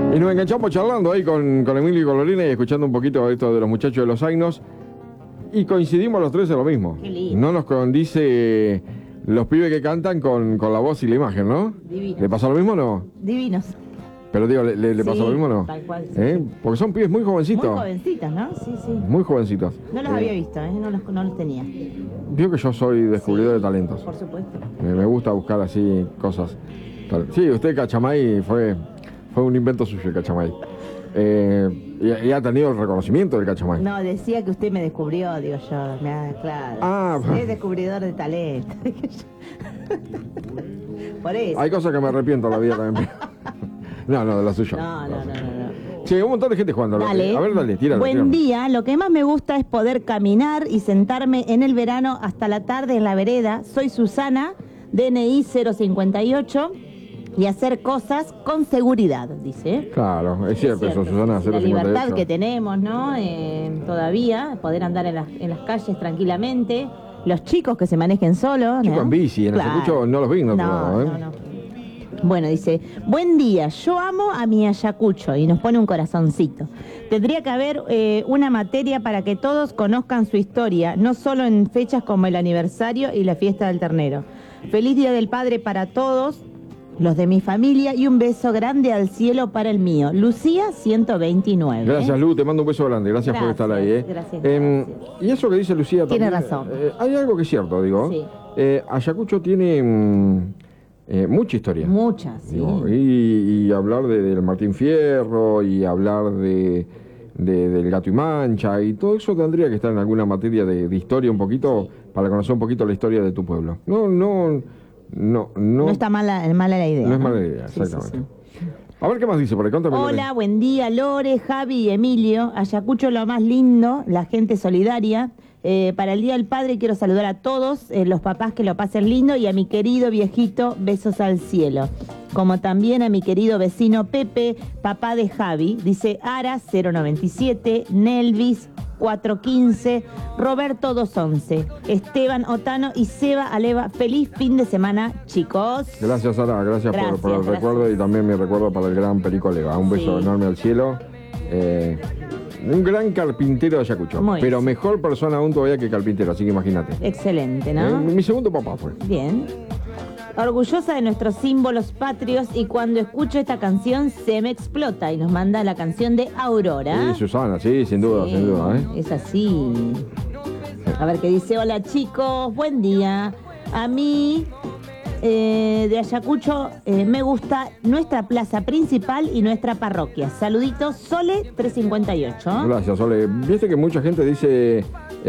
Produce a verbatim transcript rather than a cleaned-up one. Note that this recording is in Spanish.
Y nos enganchamos charlando ahí con, con Emilio y con Lorena y escuchando un poquito esto de los muchachos de los Zainos. Y coincidimos los tres en lo mismo. Qué lindo. No nos condice los pibes que cantan con, con la voz y la imagen, ¿no? Divinos. ¿Le pasa lo mismo o no? Divinos. Pero digo, ¿le, le, le Sí, pasa lo mismo o no? tal cual, sí, ¿Eh? sí. Porque son pibes muy jovencitos. Muy jovencitas, ¿no? Sí, sí. Muy jovencitos. No los Eh, había visto, ¿eh? No los, no los tenía. Vio que yo soy descubridor Sí, de talentos. Por supuesto. Me, me gusta buscar así cosas. Tal- Sí, usted Cachamay fue, fue un invento suyo el Cachamay. Eh, y, y ha tenido el reconocimiento del Cachamay. No, decía que usted me descubrió, digo yo. Me ha, claro. Ah, es descubridor de talento. Por eso. Hay cosas que me arrepiento en la vida también. No, no, de la suya. No, no, no, no, no. Sí, un montón de gente jugando. Dale. A ver, dale, tíralo. Buen tíralo. día. Lo que más me gusta es poder caminar y sentarme en el verano hasta la tarde en la vereda. Soy Susana, D N I cero cincuenta y ocho, y hacer cosas con seguridad, dice. Claro, es cierto, Es eso, Susana. sí, cero la cincuenta y libertad ocho. que tenemos, ¿no? Eh, todavía, poder andar en las, en las calles tranquilamente. Los chicos que se manejen solos, Chicos ¿no? en bici, en Claro. Ayacucho no los vi, no, No, ¿eh? no, no. Bueno, dice, buen día, yo amo a mi Ayacucho, y nos pone un corazoncito. Tendría que haber eh, una materia para que todos conozcan su historia, no solo en fechas como el aniversario y la fiesta del ternero. Feliz Día del Padre para todos los de mi familia y un beso grande al cielo para el mío. Lucía ciento veintinueve. Gracias, Lu, te mando un beso grande. Gracias, por Gracias, estar ahí. ¿eh? gracias, Em, gracias. y eso que dice Lucía Tiene también, razón. eh, hay algo que es cierto, digo. Sí. Eh, Ayacucho tiene mm, eh, mucha historia. Muchas, sí. Digo, y, y hablar de, del Martín Fierro y hablar de, de- del Gato y Mancha y todo eso tendría que estar en alguna materia de, de historia un poquito para conocer un poquito la historia de tu pueblo. No, no, no, no. No está mala, mala la idea. No es mala idea, Sí, sí, exactamente. sí. A ver qué más dice por ahí. Contame, Hola, Lore. buen día, Lore, Javi y Emilio. Ayacucho lo más lindo, la gente solidaria. Eh, para el Día del Padre quiero saludar a todos, eh, los papás que lo pasen lindo, y a mi querido viejito, besos al cielo. Como también a mi querido vecino Pepe, papá de Javi, dice Ara cero noventa y siete, Nelvis cuatrocientos quince, Roberto doscientos once, Esteban Otano y Seba Aleva. Feliz fin de semana, chicos. Gracias, Sara, gracias, por- Gracias, por, el gracias. recuerdo y también mi recuerdo para el gran Perico Leva. Un beso Sí. enorme al cielo. Eh, un gran carpintero de Ayacucho, Muy pero bien. mejor persona aún todavía que carpintero, así que imagínate. Excelente, ¿no? Eh, mi segundo papá fue. Bien. Orgullosa de nuestros símbolos patrios, y cuando escucho esta canción se me explota, y nos manda la canción de Aurora. Sí, Susana, sí, sin duda, Sí, sin duda. ¿eh? Es así. A ver qué dice. Hola chicos, buen día. A mí eh, de Ayacucho eh, me gusta nuestra plaza principal y nuestra parroquia. Saluditos, Sole trescientos cincuenta y ocho. Gracias, Sole. Viste que mucha gente dice